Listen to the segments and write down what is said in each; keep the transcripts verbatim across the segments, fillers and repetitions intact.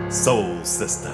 Soul Sister.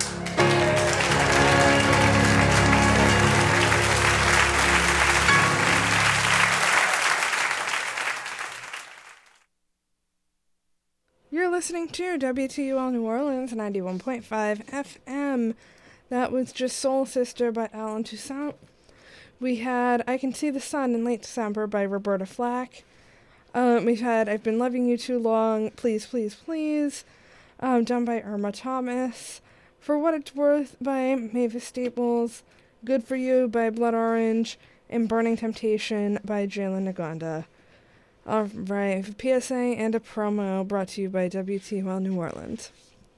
You're listening to W T U L New Orleans ninety-one point five F M. That was just Soul Sister by Alan Toussaint. We had I Can See the Sun in Late December by Roberta Flack. Um, we've had I've Been Loving You Too Long, Please, Please, Please, um, done by Irma Thomas. For What It's Worth by Mavis Staples. Good For You by Blood Orange. And Burning Temptation by Jalen Naganda. Alright, a P S A and a promo brought to you by W T U L New Orleans.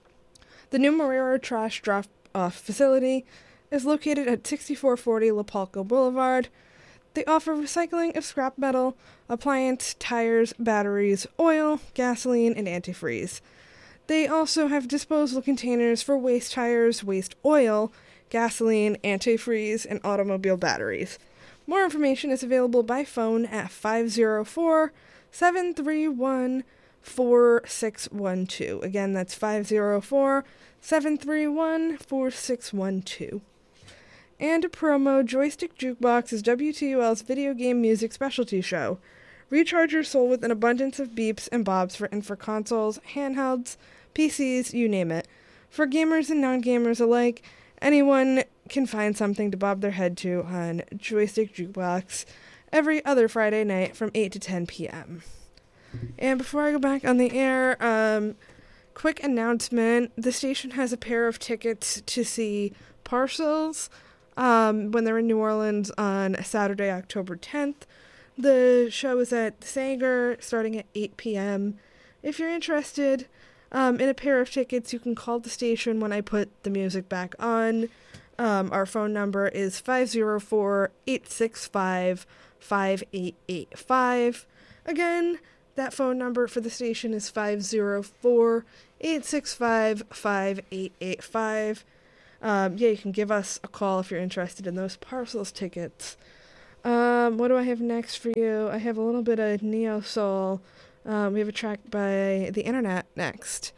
The new Marrero Trash Drop-Off Facility is located at sixty-four forty Lapalco Boulevard. They offer recycling of scrap metal, appliance, tires, batteries, oil, gasoline, and antifreeze. They also have disposal containers for waste tires, waste oil, gasoline, antifreeze, and automobile batteries. More information is available by phone at five oh four, seven three one, four six one two. Again, that's five oh four, seven three one, four six one two. And a promo, Joystick Jukebox is W T U L's video game music specialty show. Recharge your soul with an abundance of beeps and bobs for and for consoles, handhelds, P Cs, you name it. For gamers and non-gamers alike, anyone can find something to bob their head to on Joystick Jukebox every other Friday night from eight to ten p.m. And before I go back on the air, um, quick announcement. The station has a pair of tickets to see Parcels um, when they're in New Orleans on Saturday, October tenth. The show is at Sager starting at eight p.m. If you're interested um, in a pair of tickets, you can call the station when I put the music back on. Um, our phone number is five oh four, eight six five, five eight eight five. Again, that phone number for the station is five oh four, eight six five, five eight eight five. Um, yeah, you can give us a call if you're interested in those Parcels tickets. Um, what do I have next for you? I have a little bit of neo soul. Um, we have a track by The Internet next.